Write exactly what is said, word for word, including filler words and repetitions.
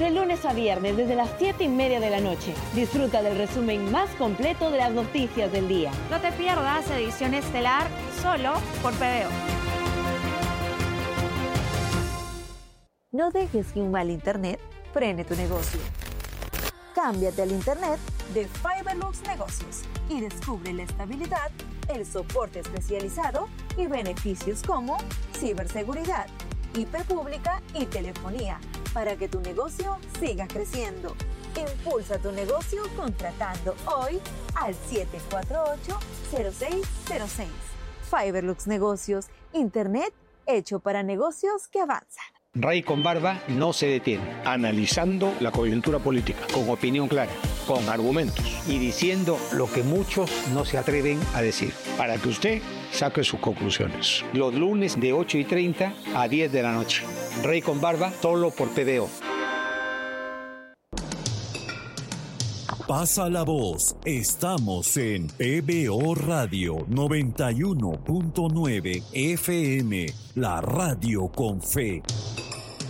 De lunes a viernes desde las siete y media de la noche. Disfruta del resumen más completo de las noticias del día. No te pierdas edición estelar solo por P B O. No dejes que un mal internet frene tu negocio. Cámbiate al internet de Fiberlux Negocios y descubre la estabilidad, el soporte especializado y beneficios como ciberseguridad, I P pública y telefonía para que tu negocio siga creciendo. Impulsa tu negocio contratando hoy al siete cuatro ocho, cero seis cero seis. Fiberlux Negocios, internet hecho para negocios que avanzan. Rey con Barba no se detiene, analizando la coyuntura política, con opinión clara, con argumentos y diciendo lo que muchos no se atreven a decir, para que usted saque sus conclusiones. Los lunes de ocho y treinta a diez de la noche. Rey con Barba, solo por P B O. Pasa la voz, estamos en P B O Radio noventa y uno punto nueve F M, la radio con fe.